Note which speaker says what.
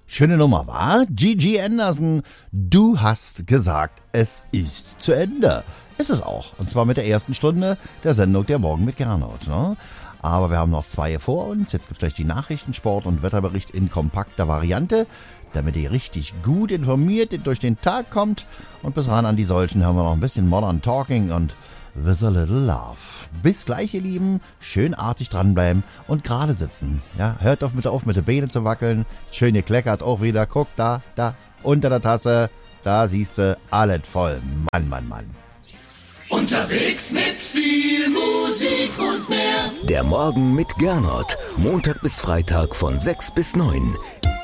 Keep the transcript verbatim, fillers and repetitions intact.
Speaker 1: Schöne Nummer, war? Gigi Anderson, du hast gesagt, es ist zu Ende. Ist es auch. Und zwar mit der ersten Stunde der Sendung Der Morgen mit Gernot. Ne? Aber wir haben noch zwei vor uns. Jetzt gibt's gleich die Nachrichten, Sport und Wetterbericht in kompakter Variante, damit ihr richtig gut informiert durch den Tag kommt. Und bis ran an die solchen haben wir noch ein bisschen Modern Talking und With a Little Love. Bis gleich, ihr Lieben. Schön artig dranbleiben und gerade sitzen. Ja, hört auf mit, auf mit den Beinen zu wackeln. Schön gekleckert auch wieder. Guck, da, da, unter der Tasse. Da siehste, alles voll. Mann, Mann, Mann.
Speaker 2: Unterwegs mit viel Musik und mehr.
Speaker 3: Der Morgen mit Gernot. Montag bis Freitag von sechs bis neun.